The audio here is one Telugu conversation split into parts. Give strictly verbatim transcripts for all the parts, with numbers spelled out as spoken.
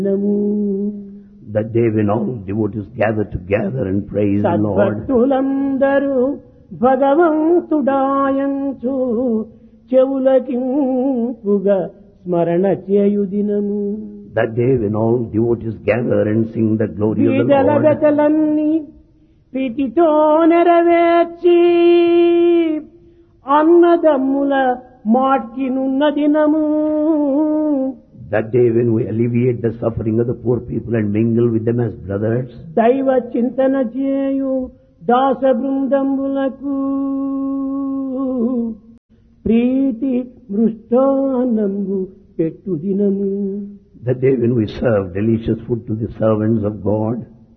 That day when all devotees gather together and praise the Lord. సద్భక్తులందరూ భగవంతుడాయంచు చెవులకింపుగా స్మరణ చేయు దినము. That day when all devotees gather and sing the glory of the Lord. విదలగతలన్నీ ప్రీతితో నెరవేర్చి అన్నదమ్ముల మాట్కినున్న దినము. That day when we alleviate the suffering of the poor people and mingle with them as brothers. దైవ చింతన చేయు దాస బృందంబులకు ప్రీతి మృష్టాన్నంబు పెట్టు దినము. The day when we serve delicious food to the servants of God.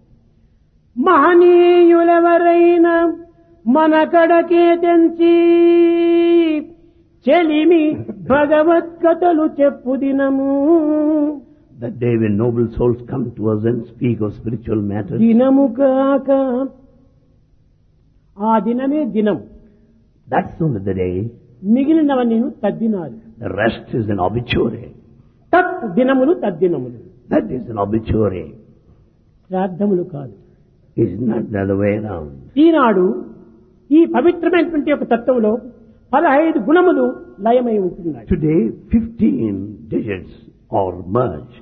మహనీయులెవరైనా మన కడకే తెంచి చెలిమి భగవత్కథలు చెప్పు దినము. That day when noble souls come to us and speak of spiritual matters. దినము కాక ఆ దినమే దినం. That's only the day. మిగిలినవన్నీ తద్దినాలు. The rest is an obituary. తత్ దినములు తద్దినములు. That is an obituary. శ్రాద్ధములు కాదు. It's not the other way around. ఈనాడు ఈ పవిత్రమైనటువంటి ఒక తత్వంలో పదహైదు గుణములు లయమై ఉంటున్నాయి. Today, fifteen digits are merged.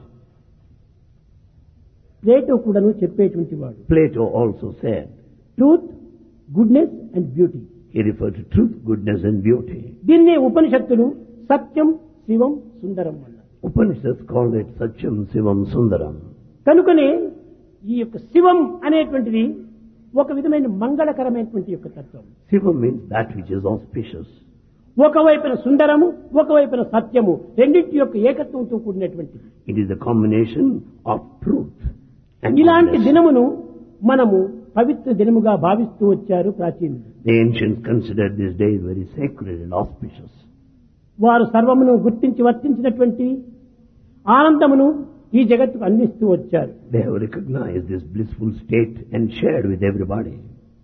Plato కూడాను చెప్పేటువంటి వాడు. Plato also said. Truth, goodness and beauty. He referred to truth, goodness and beauty. దీన్నే ఉపనిషత్తులు సత్యం, శివం, సుందరం అన్నారు. Upanishads call it Satyam, Sivam, Sundaram. కనుకనే ఈ యొక్క శివం అనేటువంటిది ఒక విధమైన మంగళకరమైనటువంటి యొక్క తత్వం. Sivam means that which is auspicious. ఒకవైపున సుందరము, ఒకవైపున సత్యము, రెండింటి యొక్క ఏకత్వంతో కూడినటువంటిది. It is a combination of truth and ఇలాంటి goodness. దినమును మనము పవిత్ర దినముగా భావిస్తూ వచ్చారు ప్రాచీనులు. The ancients considered this day very sacred and auspicious. వారు సర్వమును గుర్తించి వర్తించినటువంటి ఆనందమును ఈ జగత్తుకు అందిస్తూ వచ్చారు. They have recognized this blissful state and shared with everybody.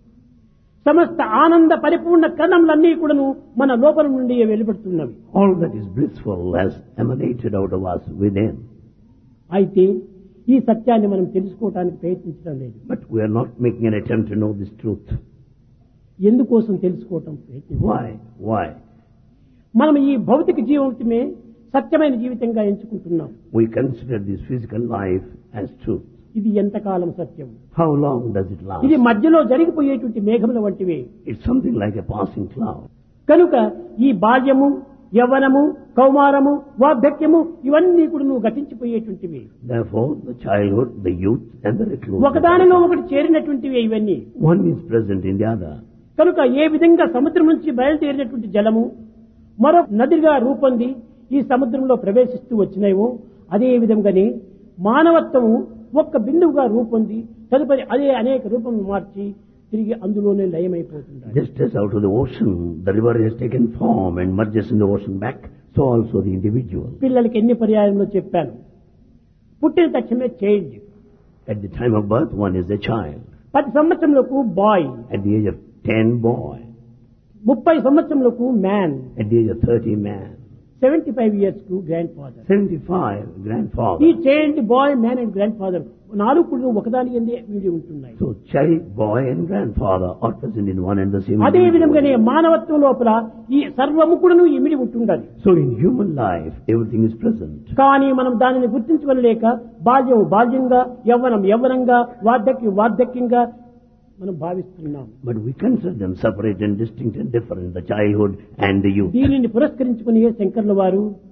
సమస్త ఆనంద పరిపూర్ణ కణములన్నీ కూడాను మన లోపల నుండి వెలువడుతున్నవి. All that is blissful has emanated out of us within. అయితే ఈ సత్యాన్ని మనం తెలుసుకోవడానికి ప్రయత్నించడం లేదు. But we are not making an attempt to know this truth. ఎందుకోసం తెలుసుకోవటం ప్రయత్నం? Why? Why? మనం ఈ భౌతిక జీవితమే సత్యమైన జీవితంగా ఎంచుకుంటున్నాం. We consider this physical life as truth. ఇది ఎంతకాలం సత్యం? How long does it last? ఇది మధ్యలో జరిగిపోయేటువంటి మేఘముల వంటివే. It's something like a passing cloud. కనుక ఈ బాల్యము, యవ్వనము, కౌమారము, వార్ధక్యము ఇవన్నీ కూడా నువ్వు గతించిపోయేటువంటివి. Therefore, the childhood, the youth and the reclusion. ఒకదానిలో ఒకటి చేరినటువంటివి ఇవన్నీ. One is present in the other. కనుక ఏ విధంగా సముద్రం నుంచి బయలుదేరినటువంటి జలము మరో నదిగా రూపొంది ఈ సముద్రంలో ప్రవేశిస్తూ వచ్చినాయో అదే విధంగానే మానవత్వము ఒక్క బిందువుగా రూపొంది తదుపరి అదే అనేక రూపం మార్చి తిరిగి అందులోనే లయమైపోతుంది. Just as out of the ocean, the river has taken form and merges in the ocean back, so also the individual. పిల్లలకి ఎన్ని పర్యాయంలో చెప్పాను, పుట్టిన తక్షణమే child. At the time of birth, one is a child. పది సంవత్సరములకు bye. At the age of ten, boy. ముప్పై సంవత్సరములకు man. At the age of thirty, man. Seventy five years కు గ్రాండ్ ఫాదర్. seventy-five, grandfather. ఈ child, bye, man and grand father నాలుగు కూడా ఒకదాని ఎందే వీడి ఉంటున్నాయి. So child, boy and grandfather are present in one and the same. అదే విధంగానే మానవత్వం లోపల ఈ సర్వము కూడా ఇమిడి ఉంటుండాలి. So in human life, everything is present. కానీ మనం దానిని గుర్తించుకోలేక బాల్యం బాల్యంగా, యవ్వనం యవ్వనంగా, వార్ధక్యం వార్ధక్యంగా మనం భావిస్తున్నాం. But we consider them separate and distinct and different, the childhood and the youth. దీనిని పురస్కరించుకుని శంకర్ల వారు